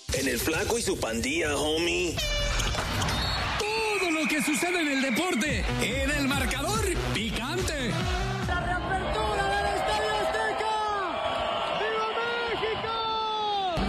En el Flaco y su pandilla, homie. Todo lo que sucede en el deporte en